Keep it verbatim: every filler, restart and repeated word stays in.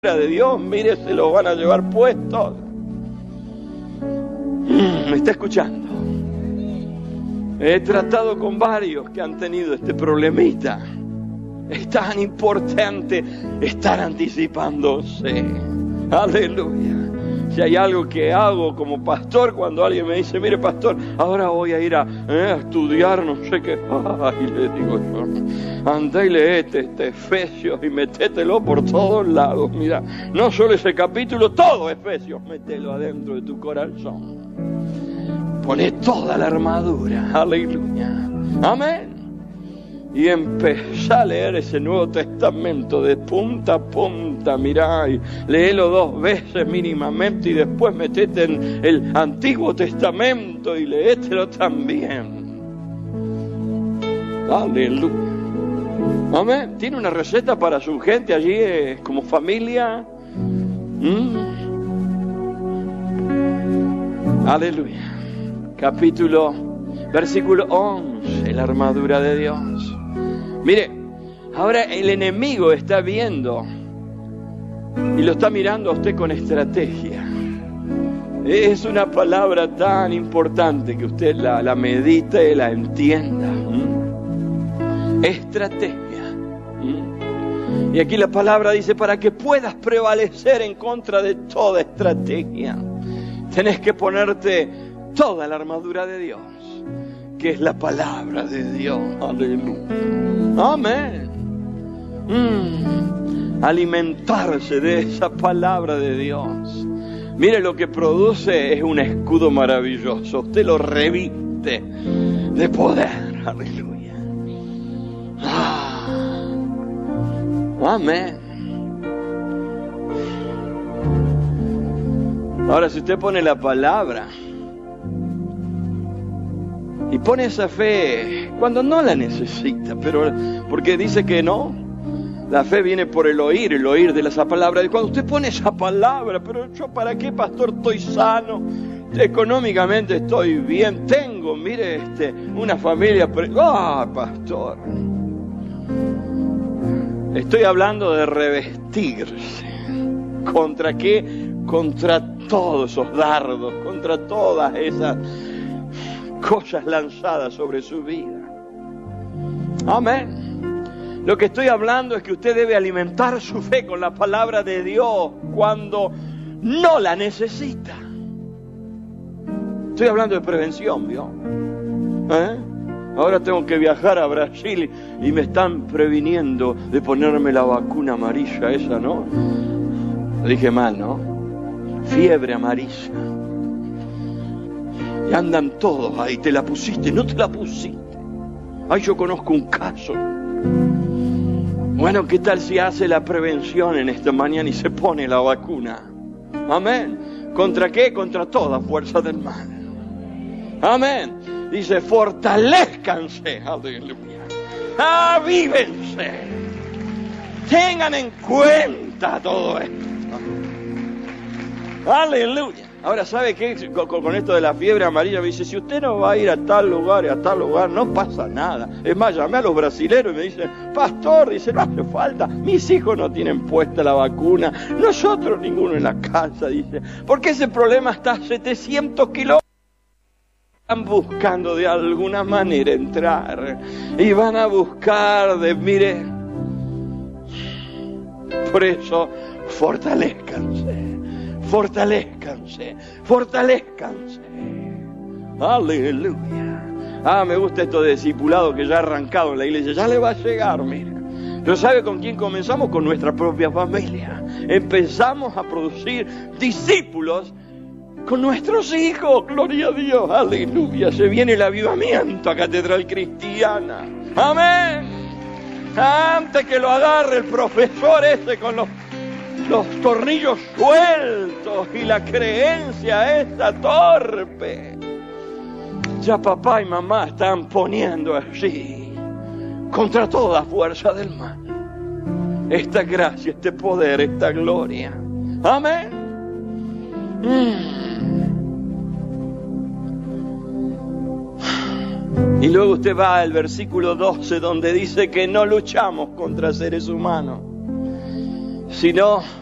de Dios, mire, se los van a llevar puestos. ¿Me está escuchando? He tratado con varios que han tenido este problemita. Es tan importante estar anticipándose. Aleluya. Si hay algo que hago como pastor, cuando alguien me dice, mire pastor, ahora voy a ir a, eh, a estudiar, no sé qué, ay, le digo yo, anda y leete este Efesios y metételo por todos lados. Mira, no solo ese capítulo, todo Efesios, mételo adentro de tu corazón. Poné toda la armadura, aleluya, amén. Y empezá a leer ese Nuevo Testamento de punta a punta, mirá, y léelo dos veces mínimamente y después metete en el Antiguo Testamento y léetelo también. Aleluya. Amén. Tiene una receta para su gente allí eh, como familia. ¿Mm? Aleluya. Capítulo, versículo once, la armadura de Dios. Mire, ahora el enemigo está viendo y lo está mirando a usted con estrategia. Es una palabra tan importante que usted la, la medite y la entienda. ¿Mm? Estrategia. ¿Mm? Y aquí la palabra dice, para que puedas prevalecer en contra de toda estrategia, tenés que ponerte toda la armadura de Dios, que es la palabra de Dios. Aleluya. Amén. Mm. Alimentarse de esa palabra de Dios. Mire, lo que produce es un escudo maravilloso. Usted lo reviste de poder. Aleluya. Ah. Amén. Ahora, si usted pone la palabra y pone esa fe cuando no la necesita, pero porque dice que no, la fe viene por el oír, el oír de esa palabra. Y cuando usted pone esa palabra, pero yo para qué, pastor, estoy sano, económicamente estoy bien, tengo, mire, este, una familia, ah, pastor, estoy hablando de revestirse. ¿Contra qué? Contra todos esos dardos, contra todas esas cosas lanzadas sobre su vida. Amén. Lo que estoy hablando es que usted debe alimentar su fe con la palabra de Dios cuando no la necesita. Estoy hablando de prevención, ¿vio? ¿Eh? Ahora tengo que viajar a Brasil y me están previniendo de ponerme la vacuna amarilla esa, ¿no? Lo dije mal, ¿no? Fiebre amarilla. Y andan todos ahí, te la pusiste, no te la pusiste. Ay, yo conozco un caso. Bueno, ¿qué tal si hace la prevención en esta mañana y se pone la vacuna? Amén. ¿Contra qué? Contra toda fuerza del mal. Amén. Dice, fortalezcanse. Aleluya. Avívense. Tengan en cuenta todo esto. Aleluya. Ahora, ¿sabe qué? Con, con esto de la fiebre amarilla me dice, si usted no va a ir a tal lugar y a tal lugar, no pasa nada. Es más, llamé a los brasileros y me dicen, pastor, dice, no hace falta, mis hijos no tienen puesta la vacuna, nosotros ninguno en la casa, dice, porque ese problema está a setecientos kilómetros. Están buscando de alguna manera entrar y van a buscar de, mire, por eso, fortalezcanse. Fortalezcanse, fortalezcanse. Aleluya. Ah, me gusta esto de discipulado que ya ha arrancado en la iglesia. Ya le va a llegar, mira. Pero ¿sabe con quién comenzamos? Con nuestra propia familia. Empezamos a producir discípulos con nuestros hijos. Gloria a Dios. Aleluya. Se viene el avivamiento a Catedral Cristiana. Amén. Antes que lo agarre el profesor ese con los... los tornillos sueltos y la creencia esta torpe, ya papá y mamá están poniendo allí contra toda fuerza del mal esta gracia, este poder, esta gloria. Amén. mm. Y luego usted va al versículo doce donde dice que no luchamos contra seres humanos, sino